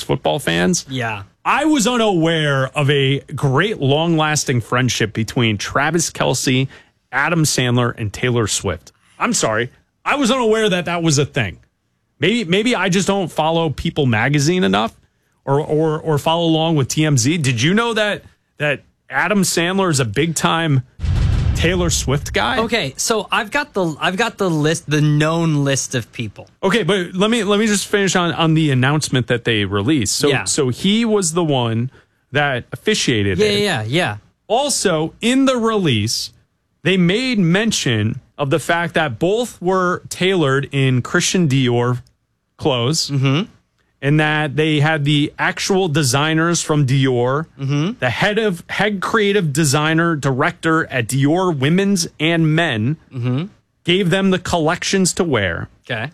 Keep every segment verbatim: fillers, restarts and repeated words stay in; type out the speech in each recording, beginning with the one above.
football fans. Yeah. I was unaware of a great long-lasting friendship between Travis Kelce, Adam Sandler, and Taylor Swift. I'm sorry. I was unaware that that was a thing. Maybe maybe I just don't follow People Magazine enough or or or follow along with T M Z. Did you know that that Adam Sandler is a big-time Taylor Swift guy? Okay, so I've got the I've got the list, the known list of people. Okay, but let me let me just finish on, on the announcement that they released. So Yeah. so he was the one that officiated Yeah, it. yeah, yeah. Also, in the release, they made mention of the fact that both were tailored in Christian Dior clothes, Mm-hmm. and that they had the actual designers from Dior, Mm-hmm. the head of head creative designer director at Dior Women's and Men, Mm-hmm. gave them the collections to wear. Okay.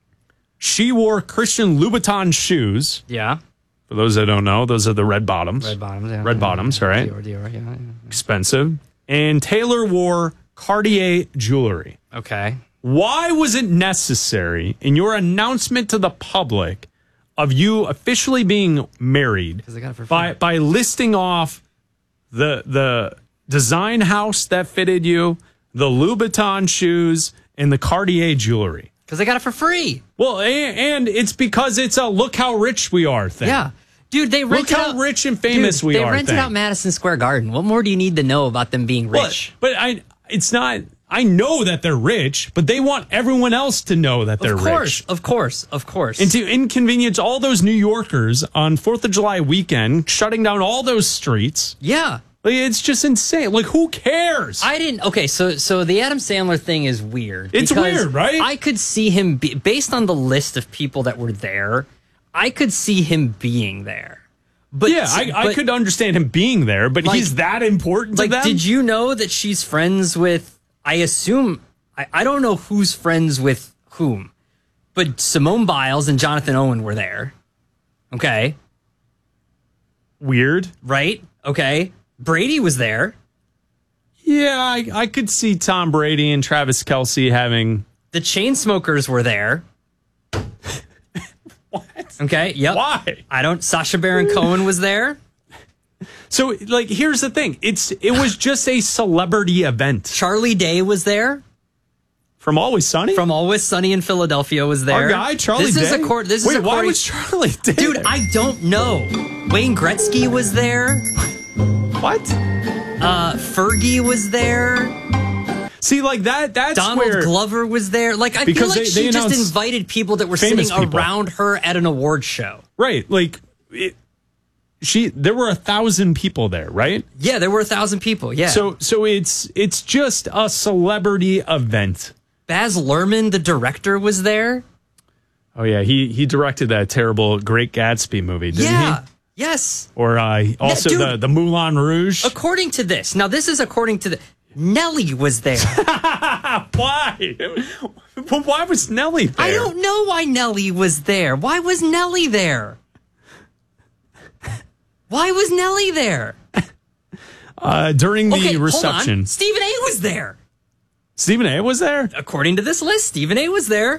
She wore Christian Louboutin shoes. Yeah. For those that don't know, those are the red bottoms. Red bottoms. Yeah. Red bottoms, right? Dior, Dior, yeah, yeah. Expensive. And Taylor wore Cartier jewelry. Okay. Why was it necessary in your announcement to the public of you officially being married Because I got it for free. by by listing off the the design house that fitted you, the Louboutin shoes, and the Cartier jewelry? Because I got it for free. Well, and, and it's because it's a look how rich we are thing. Yeah. Dude, they Look rented how out, rich and famous dude, we they are. rented thing. out Madison Square Garden. What more do you need to know about them being rich? But, but I, it's not. I know that they're rich, but they want everyone else to know that they're of course, rich. of course, of course. And to inconvenience all those New Yorkers on fourth of July weekend, shutting down all those streets. Yeah. Like, it's just insane. Like, who cares? I didn't. Okay, so so the Adam Sandler thing is weird. It's because weird, right? I could see him be, based on the list of people that were there. I could see him being there. But yeah, I, I but, could understand him being there, but like- he's that important to Like, them? did you know that she's friends with? I assume I, I don't know who's friends with whom, but Simone Biles and Jonathan Owen were there. Okay, Weird. right? Okay, Brady was there. Yeah, I, I could see Tom Brady and Travis Kelce having... The Chainsmokers were there. What? Okay, yep. Why? I don't. Sacha Baron Cohen was there. So, like, here's the thing. It's It was just a celebrity event. Charlie Day was there. From Always Sunny? From Always Sunny in Philadelphia was there. Our guy, Charlie this Day? Is a court, this Wait, is a why court- was Charlie Day Dude, there? I don't know. Wayne Gretzky was there. What? Uh, Fergie was there. See, like, that. that's Donald where... Glover was there. Like, I feel Because like they- she they just announced invited people that were famous sitting people. around her at an award show. Right, like... It, she, there were a thousand people there, right? Yeah, there were a thousand people. Yeah. So, so it's it's just a celebrity event. Baz Luhrmann, the director, was there. Oh yeah, he he directed that terrible Great Gatsby movie, didn't Yeah. he? Yes. Or uh, also dude- the the Moulin Rouge. According to this, now this is according to the Nelly was there. Why? But why was Nelly there? I don't know why Nelly was there. Why was Nelly there? Why was Nelly there? Uh, during the Okay, reception, hold on. Stephen A. was there. Stephen A. was there. According to this list, Stephen A. was there.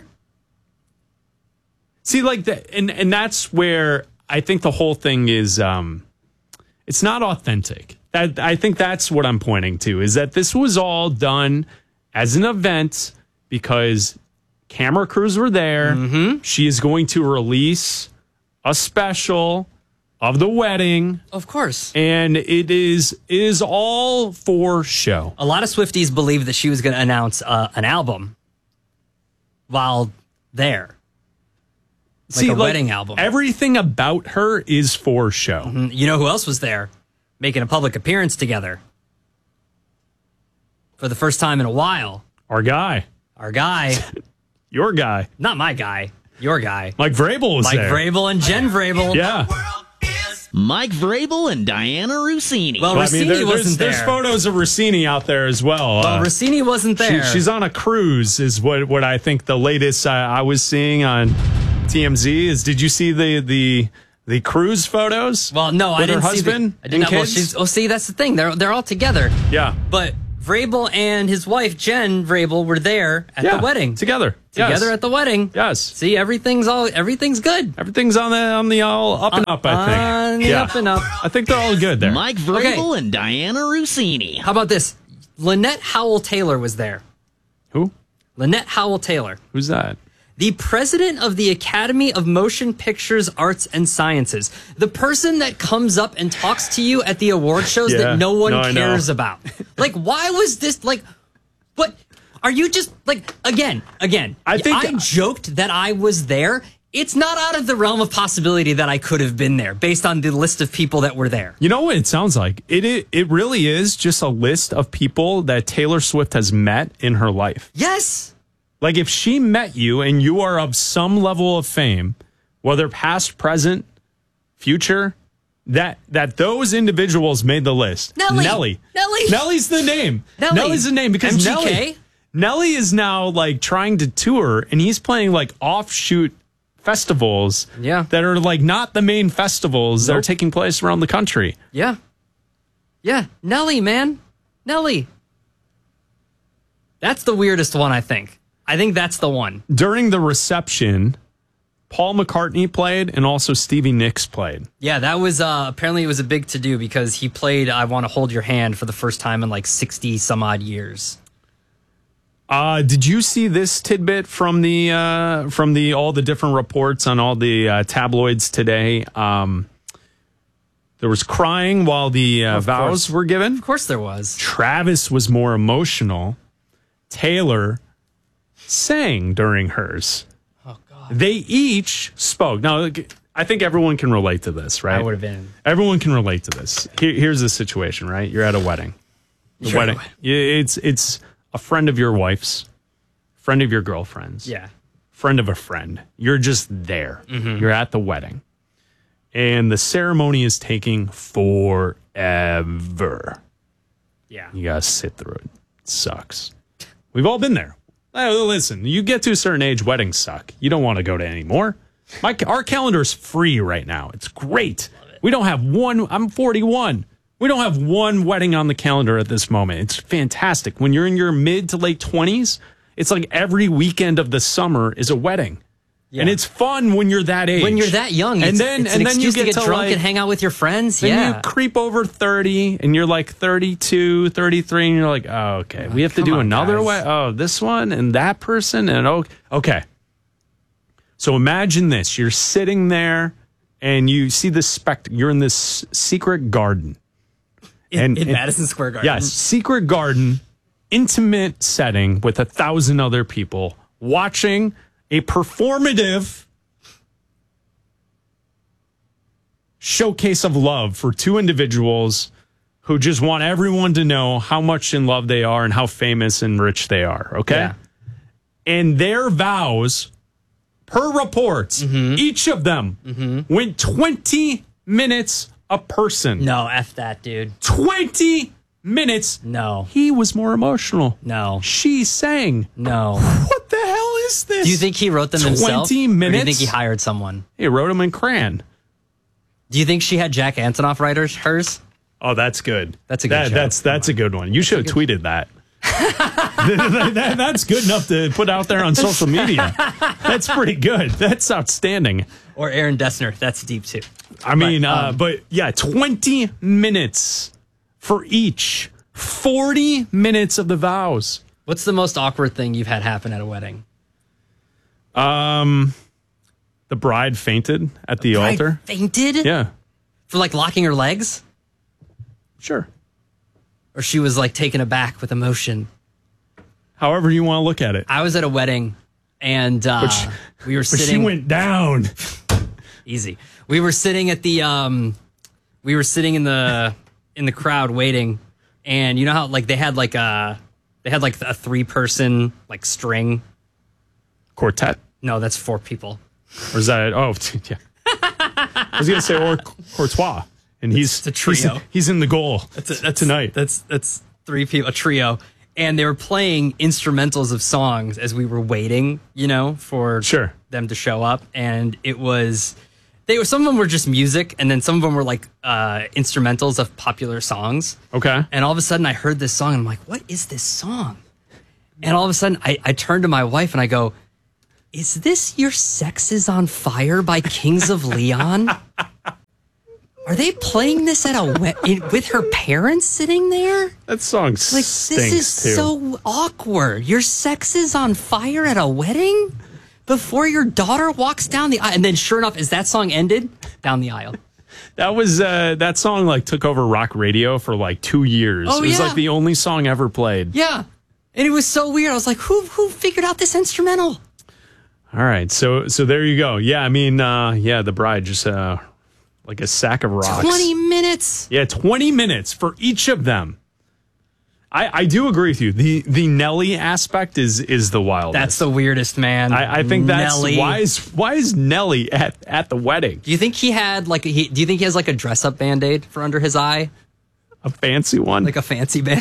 See, like that, and and that's where I think the whole thing is. Um, it's not authentic. That I think that's what I'm pointing to is that this was all done as an event because camera crews were there. Mm-hmm. She is going to release a special of the wedding, Of course. and it is it is all for show. A lot of Swifties believed that she was going to announce uh, an album while there. Like See, a wedding album. Everything about her is for show. You know who else was there? Making a public appearance together. For the first time in a while. Our guy, Our guy. your guy, Not my guy. Your guy. Mike Vrabel was Mike there. Vrabel and Jen Vrabel. Yeah. Mike Vrabel and Diana Rossini. Well, Well, I Rossini mean, there- there's, wasn't there's there. photos of Rossini out there as well. Well, Uh, Rossini wasn't she- there. she's on a cruise, is what what I think the latest uh, I was seeing on T M Z is. Did you see the the the cruise photos? well, no, I with her didn't see the- husband I did and not. Well, kids? she's, oh, see, that's the thing. They're they're all together. Yeah. But Vrabel and his wife Jen Vrabel were there at Yeah, the wedding. together. Together Yes. at the wedding. Yes. See, everything's all everything's good. Everything's on the on the all up and up, I think. On the yeah. up and up. I think they're all good there. Mike Vrabel and Diana Rossini. How about this? Lynette Howell Taylor was there. Who? Lynette Howell Taylor, Who's that? the president of the Academy of Motion Pictures Arts and Sciences, the person that comes up and talks to you at the award shows Yeah. that no one No, I know. cares about. Like, why was this like? What are you just like? Again, again. I think- I joked that I was there. It's not out of the realm of possibility that I could have been there based on the list of people that were there. You know what it sounds like? It, it it really is just a list of people that Taylor Swift has met in her life. Yes. Like if she met you and you are of some level of fame, whether past, present, future, that that those individuals made the list. Nelly. Nelly. Nelly. Nelly's the name. Nelly. Nelly's the name because M G K? Nelly Nelly is now like trying to tour and he's playing like offshoot festivals Yeah. that are like not the main festivals that are Nope. taking place around the country. Yeah. Yeah. Nelly, man. Nelly. That's the weirdest one, I think. I think that's the one. During the reception, Paul McCartney played and also Stevie Nicks played. Yeah, that was uh, apparently it was a big to do because he played I Want to Hold Your Hand for the first time in like sixty some odd years. Uh, did you see this tidbit from the uh, from the all the different reports on all the uh, tabloids today? Um, there was crying while the uh, vows course. were given. Of course there was. Travis was more emotional. Taylor sang during hers. Oh, God. They each spoke. Now, I think everyone can relate to this, right? I would have been. Everyone can relate to this. Here, here's the situation, right? You're at a wedding. The You're at a wedding. Yeah, It's it's a friend of your wife's, friend of your girlfriend's, Yeah. friend of a friend. You're just there. You're at the wedding, and the ceremony is taking forever. Yeah. You gotta sit through it. It sucks. We've all been there. Oh, listen, you get to a certain age, weddings suck. You don't want to go to any more. My our calendar's free right now. It's great. We don't have one. I'm forty-one. We don't have one wedding on the calendar at this moment. It's fantastic. When you're in your mid to late twenties, it's like every weekend of the summer is a wedding. Yeah. And it's fun when you're that age. When you're that young, and it's, then it's and an then you excuse get to get to drunk like, and hang out with your friends. then Yeah. you creep over thirty and you're like thirty-two, thirty-three, and you're like, oh, okay, we have to come do on, another guys. way. Oh, this one and that person. And oh, okay. So imagine this. You're sitting there and you see this spect. You're in this secret garden. in, and- in and- Madison Square Garden. Yes, secret garden, intimate setting with a thousand other people watching a performative showcase of love for two individuals who just want everyone to know how much in love they are and how famous and rich they are. Okay. Yeah. And their vows, per reports, Mm-hmm. each of them went twenty minutes a person. No, F that, dude. twenty minutes. No. He was more emotional. No. She sang. No. What the hell is this? Do you think he wrote them himself? twenty Or do you minutes? think he hired someone? He wrote them in crayon. Do you think she had Jack Antonoff write hers? hers? Oh, that's good. That's a good That, joke. That's that's a good one. You should have tweeted that. That- that- That's good enough to put out there on social media. That's pretty good. That's outstanding. Or Aaron Dessner? That's deep too. I mean, But, uh, um, but yeah, twenty minutes for each. forty minutes of the vows. What's the most awkward thing you've had happen at a wedding? Um, the bride fainted at the Bride altar. fainted? Yeah, For like locking her legs? sure. Or she was like taken aback with emotion? However you want to look at it. I was at a wedding and uh, But we were But sitting. she went down. Easy. We were sitting at the um we were sitting in the in the crowd waiting, and you know how like they had like a they had like a three person like string. Quartet. No, that's four people. Or is that, oh, yeah. I was going to say, or Courtois. And he's, It's a trio. he's, he's in the goal That's, a, that's tonight. That's that's three people, a trio, and they were playing instrumentals of songs as we were waiting, you know, for Sure. them to show up, and it was They were some of them were just music, and then some of them were like uh, instrumentals of popular songs. Okay. And all of a sudden, I heard this song, and I'm like, "What is this song?" And all of a sudden, I, I turned to my wife and I go, "Is this Your Sex Is on Fire by Kings of Leon? Are they playing this at a we- with her parents sitting there? That song Like stinks this is too. so awkward. Your sex is on fire at a wedding before your daughter walks down the aisle." And then, sure enough, as that song ended, down the aisle. That was uh, that song like took over rock radio for like two years. Oh, it was yeah. like the only song ever played. Yeah, and it was so weird. I was like, "Who who figured out this instrumental?" All right, so so there you go. Yeah, I mean, uh, yeah, the bride just uh, like a sack of rocks. Twenty minutes. Yeah, twenty minutes for each of them. I, I do agree with you. The the Nelly aspect is is the wildest. That's the weirdest, man. I, I think that's Nelly. why is why is Nelly at, at the wedding? Do you think he had like? A, he, do you think he has like a dress up band aid for under his eye, A fancy one. like a fancy band?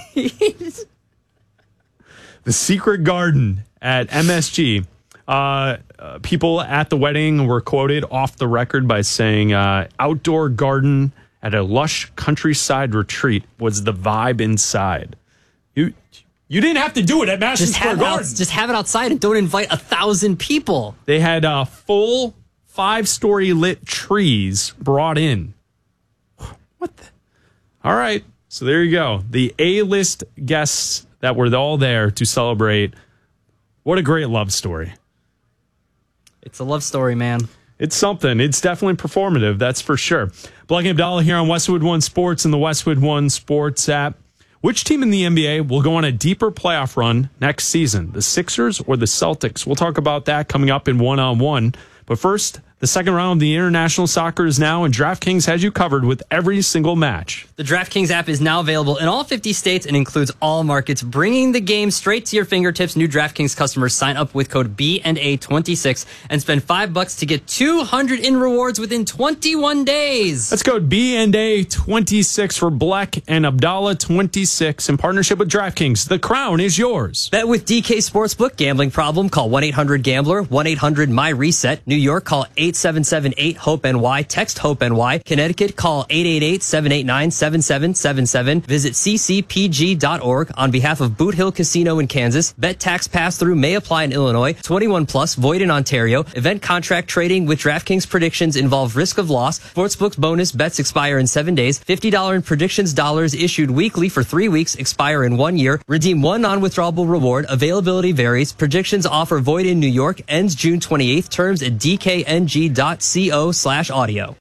The Secret Garden at M S G. Uh, uh, people at the wedding were quoted off the record by saying, uh, "Outdoor garden at a lush countryside retreat was the vibe inside." You you didn't have to do it at Madison just Square have it out, Garden. just have it outside and don't invite a thousand people. They had uh, full five-story lit trees brought in. What the? All right. So there you go. The A-list guests that were all there to celebrate. What a great love story. It's a love story, man. It's something. It's definitely performative, that's for sure. Blake Abdallah here on Westwood One Sports and the Westwood One Sports app. Which team in the N B A will go on a deeper playoff run next season, the Sixers or the Celtics? We'll talk about that coming up in one-on-one. But first, the second round of the International Soccer is now, and DraftKings has you covered with every single match. The DraftKings app is now available in all fifty states and includes all markets, bringing the game straight to your fingertips. New DraftKings customers sign up with code B N A twenty-six and spend five bucks to get two hundred in rewards within twenty-one days. Let's go B N A twenty-six for Black and Abdallah twenty-six in partnership with DraftKings. The crown is yours. Bet with D K Sportsbook. Gambling problem? Call one eight hundred gambler, one eight hundred my reset. New York, call eight seven seven eight hope N Y. Text HOPE N Y. Connecticut, call eight eight eight seven eight nine seven seven seven seven. Visit c c p g dot org on behalf of Boot Hill Casino in Kansas. Bet tax pass-through may apply in Illinois. twenty-one plus, void in Ontario. Event contract trading with DraftKings predictions involve risk of loss. Sportsbook bonus bets expire in seven days. fifty dollars in predictions dollars issued weekly for three weeks, expire in one year. Redeem one non-withdrawable reward. Availability varies. Predictions offer void in New York. Ends June twenty-eighth. Terms at d k n g dot co slash audio.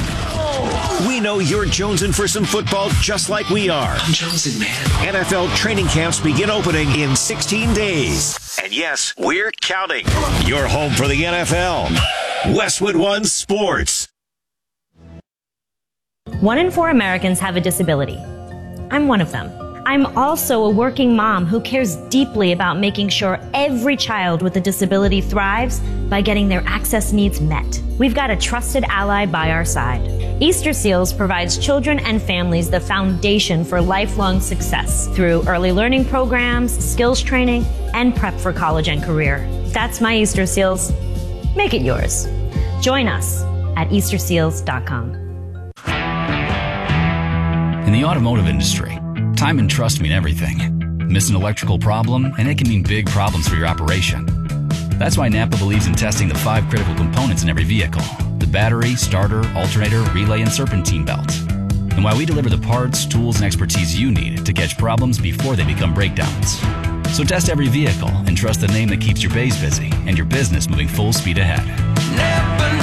We know you're jonesing for some football just like we are. I'm jonesing, man. N F L training camps begin opening in sixteen days. And yes, we're counting. You're home for the N F L. Westwood One Sports. One in four Americans have a disability. I'm one of them. I'm also a working mom who cares deeply about making sure every child with a disability thrives by getting their access needs met. We've got a trusted ally by our side. Easter Seals provides children and families the foundation for lifelong success through early learning programs, skills training, and prep for college and career. That's my Easter Seals. Make it yours. Join us at easter seals dot com. In the automotive industry, time and trust mean everything. Miss an electrical problem, and it can mean big problems for your operation. That's why Napa believes in testing the five critical components in every vehicle: the battery, starter, alternator, relay, and serpentine belt. And why we deliver the parts, tools, and expertise you need to catch problems before they become breakdowns. So test every vehicle and trust the name that keeps your bays busy and your business moving full speed ahead. Napa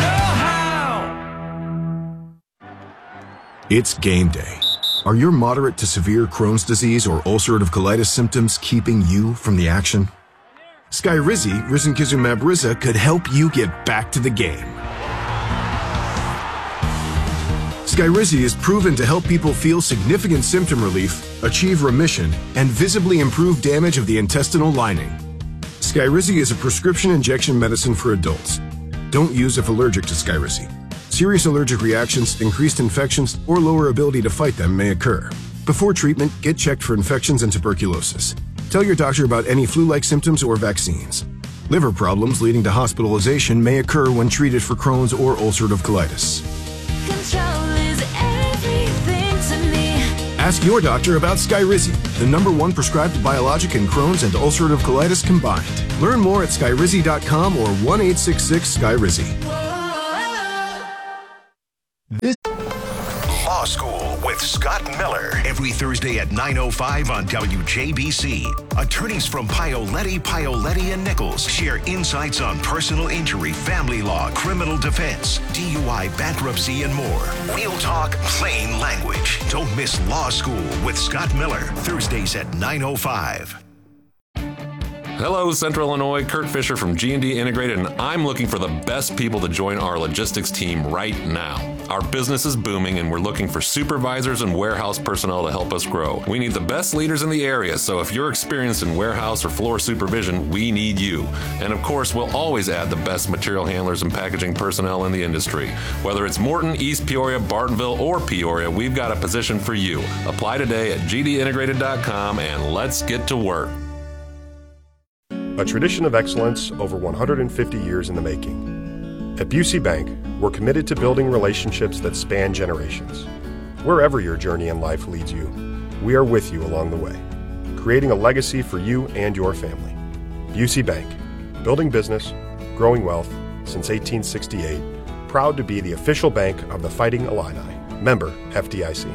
know-how. It's game day. Are your moderate to severe Crohn's disease or ulcerative colitis symptoms keeping you from the action? Skyrizi, risankizumab Riza, could help you get back to the game. Skyrizi is proven to help people feel significant symptom relief, achieve remission, and visibly improve damage of the intestinal lining. Skyrizi is a prescription injection medicine for adults. Don't use if allergic to Skyrizi. Serious allergic reactions, increased infections, or lower ability to fight them may occur. Before treatment, get checked for infections and tuberculosis. Tell your doctor about any flu-like symptoms or vaccines. Liver problems leading to hospitalization may occur when treated for Crohn's or ulcerative colitis. Control is everything to me. Ask your doctor about Skyrizi, the number one prescribed biologic in Crohn's and ulcerative colitis combined. Learn more at skyrizi dot com or one eight six six Skyrizi. This Law School with Scott Miller every Thursday at nine oh five on W J B C. Attorneys from Paoletti, Paoletti and Nichols share insights on personal injury, family law, criminal defense, D U I, bankruptcy, and more. We'll talk plain language. Don't miss Law School with Scott Miller, Thursdays at nine oh five. Hello, Central Illinois. Kurt Fisher from G and D Integrated, and I'm looking for the best people to join our logistics team right now. Our business is booming, and we're looking for supervisors and warehouse personnel to help us grow. We need the best leaders in the area, so if you're experienced in warehouse or floor supervision, we need you. And of course, we'll always add the best material handlers and packaging personnel in the industry. Whether it's Morton, East Peoria, Bartonville, or Peoria, we've got a position for you. Apply today at g d integrated dot com, and let's get to work. A tradition of excellence over one hundred fifty years in the making. At Busey Bank, we're committed to building relationships that span generations. Wherever your journey in life leads you, we are with you along the way, creating a legacy for you and your family. Busey Bank, building business, growing wealth since eighteen sixty-eight, proud to be the official bank of the Fighting Illini. Member F D I C.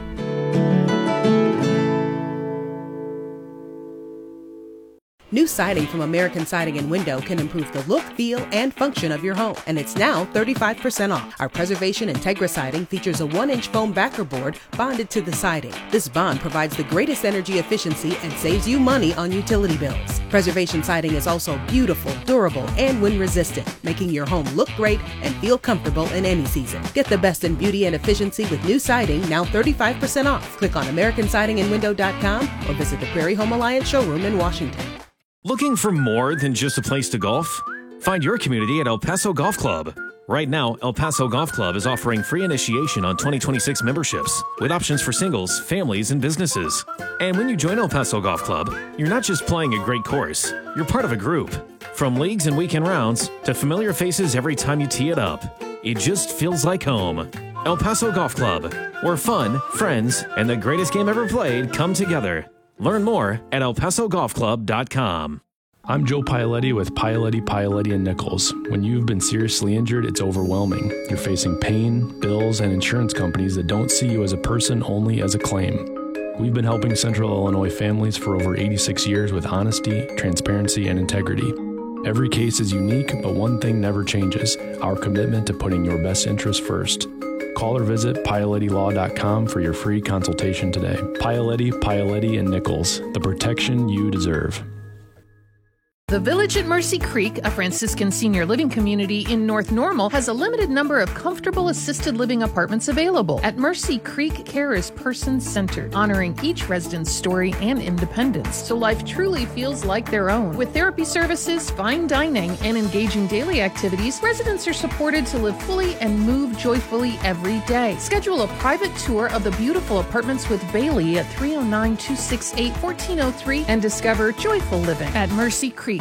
New siding from American Siding and Window can improve the look, feel, and function of your home, and it's now thirty-five percent off. Our Preservation Integra siding features a one inch foam backer board bonded to the siding. This bond provides the greatest energy efficiency and saves you money on utility bills. Preservation siding is also beautiful, durable, and wind-resistant, making your home look great and feel comfortable in any season. Get the best in beauty and efficiency with new siding, now thirty-five percent off. Click on American Siding and Window dot com or visit the Prairie Home Alliance showroom in Washington. Looking for more than just a place to golf? Find your community at El Paso Golf Club. Right now, El Paso Golf Club is offering free initiation on twenty twenty-six memberships with options for singles, families, and businesses. And when you join El Paso Golf Club, you're not just playing a great course, you're part of a group. From leagues and weekend rounds to familiar faces every time you tee it up, it just feels like home. El Paso Golf Club, where fun, friends, and the greatest game ever played come together. Learn more at el paso golf club dot com. I'm Joe Paoletti with Paoletti, Paoletti and Nichols. When you've been seriously injured, it's overwhelming. You're facing pain, bills, and insurance companies that don't see you as a person, only as a claim. We've been helping Central Illinois families for over eighty-six years with honesty, transparency, and integrity. Every case is unique, but one thing never changes: our commitment to putting your best interest first. Call or visit Paoletti Law dot com for your free consultation today. Paoletti, Paoletti and Nichols, the protection you deserve. The Village at Mercy Creek, a Franciscan senior living community in North Normal, has a limited number of comfortable assisted living apartments available. At Mercy Creek, care is person-centered, honoring each resident's story and independence, so life truly feels like their own. With therapy services, fine dining, and engaging daily activities, residents are supported to live fully and move joyfully every day. Schedule a private tour of the beautiful apartments with Bailey at three oh nine, two six eight, one four oh three and discover joyful living at Mercy Creek.